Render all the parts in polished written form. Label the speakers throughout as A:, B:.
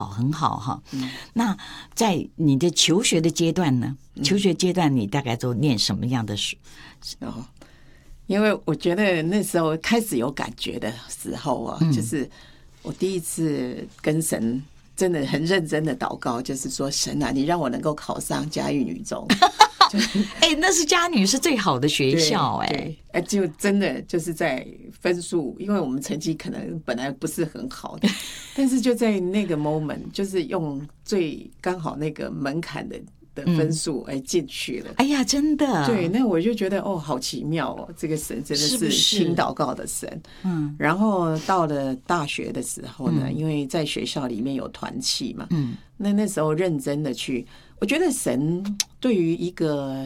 A: 很好哈。那在你的求学的阶段呢？求学阶段你大概都念什么样的书？
B: 因为我觉得那时候开始有感觉的时候啊，就是我第一次跟神真的很认真的祷告，就是说神啊，你让我能够考上嘉义女中。
A: 那是嘉女是最好的学校
B: 就真的就是在分数，因为我们成绩可能本来不是很好的，但是就在那个 moment， 就是用最刚好那个门槛的分数进去了。
A: 哎呀，真的，
B: 对，那我就觉得好奇妙哦，这个神真的是听祷告的神。然后到了大学的时候呢，因为在学校里面有团契嘛，那时候认真的去，我觉得神对于一个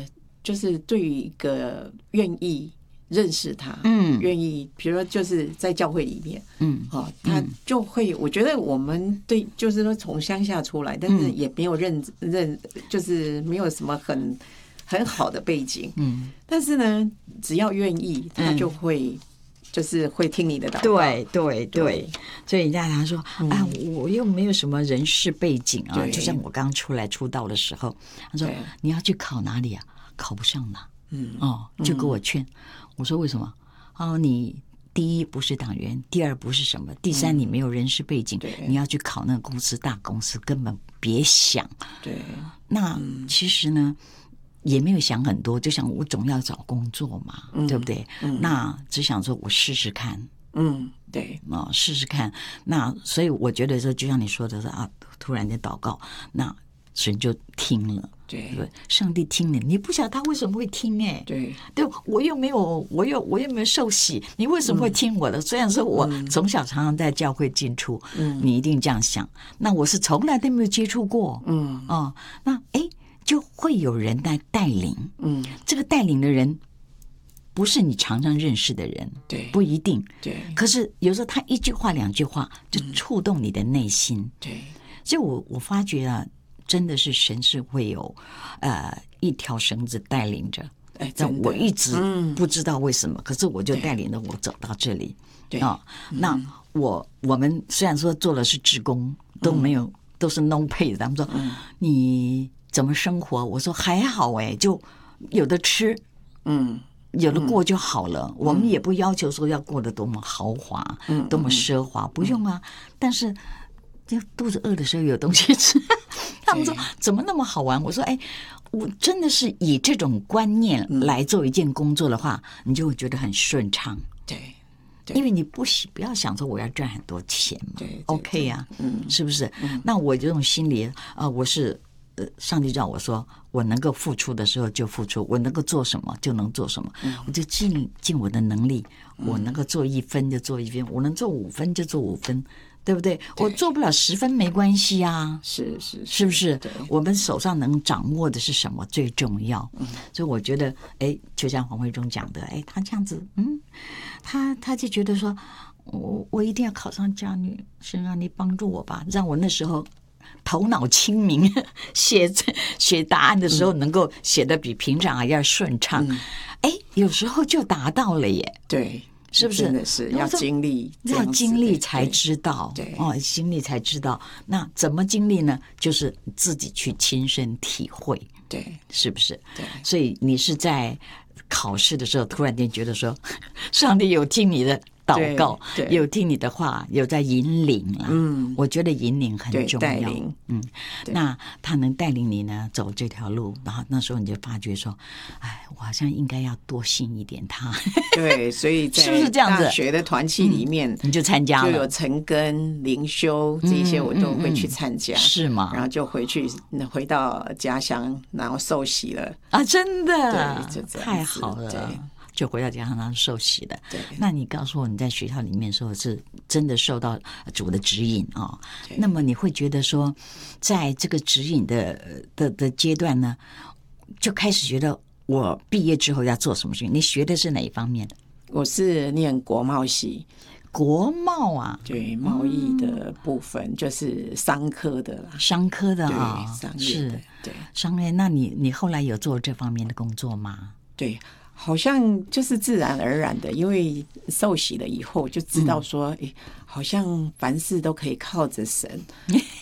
B: 愿意认识他，愿意，比如说就是在教会里面，他就会，我觉得我们对，就是说从乡下出来，但是也没有就是没有什么很好的背景，但是呢，只要愿意，他就会。就是会听你的祷告，
A: 对，所以人家他说我又没有什么人事背景啊，就像我刚出道的时候，他说你要去考哪里啊？考不上哪？就给我劝，我说为什么？你第一不是党员，第二不是什么，第三你没有人事背景，你要去考那个公司大公司，根本别想。
B: 对，
A: 那其实呢？也没有想很多，就想我总要找工作嘛，对不对？那只想说我试试看，
B: 对，
A: 试试看。那所以我觉得说，就像你说的是突然间祷告，那神就听了，对，上帝听了，你不晓得他为什么会听
B: 对，
A: 我又没有受洗，你为什么会听我的？虽然说我从小常常在教会进出，你一定这样想，那我是从来都没有接触过，那就会有人来带领，这个带领的人不是你常常认识的人，
B: 对，
A: 不一定，
B: 对。
A: 可是有时候他一句话两句话就触动你的内心，
B: 对。
A: 所以我发觉啊，真的是神是会有一条绳子带领着，但我一直不知道为什么，可是我就带领着我走到这里，那我们虽然说做的是志工，都没有都是 no pay 的，他们说你怎么生活？我说还好就有的吃，有的过就好了。我们也不要求说要过得多么豪华，多么奢华，不用啊。但是就肚子饿的时候有东西吃。他们说怎么那么好玩？我说我真的是以这种观念来做一件工作的话，你就会觉得很顺畅。
B: 对。
A: 因为你不要想说我要赚很多钱嘛，
B: 对
A: ，OK 啊，是不是？那我这种心理我是上帝叫我说，我能够付出的时候就付出，我能够做什么就能做什么，我就尽我的能力，我能够做1分就做1分，我能做5分就做5分。对不对？我做不了10分没关系啊，是不是？我们手上能掌握的是什么最重要？所以我觉得，就像黄慧忠讲的，他这样子，他就觉得说，我一定要考上嘉女，神让你帮助我吧，让我那时候头脑清明，写答案的时候能够写得比平常还要顺畅。有时候就达到了耶。
B: 对。
A: 是不是？
B: 真的是要经历，
A: 才知道。对，经历才知道。那怎么经历呢？就是自己去亲身体会。
B: 对，
A: 是不是？
B: 对。
A: 所以你是在考试的时候，突然间觉得说，上帝有听你的祷告，有听你的话，有在引领啦。我觉得引领很重要。那他能带领你呢走这条路，然后那时候你就发觉说，我好像应该要多信一点他。
B: 对，所以在大学的团契里面，
A: 你就参加了，
B: 就有晨更、灵修这些，我都会去参加，
A: 是吗？
B: 然后就回到家乡，然后受洗了
A: 啊！真的，
B: 对，就这样，
A: 太好了。对，就回到家乡，然后受洗的。
B: 对，
A: 那你告诉我，你在学校里面说是真的受到主的指引啊？那么你会觉得说，在这个指引的阶段呢，就开始觉得我毕业之后要做什么事情？你学的是哪一方面的？
B: 我是念国贸系。
A: 国贸啊，
B: 对，贸易的部分就是商科的啦，
A: 商科的
B: 对，商业的，对，
A: 商业。那你后来有做这方面的工作吗？
B: 对，好像就是自然而然的，因为受洗了以后就知道说，好像凡事都可以靠着神，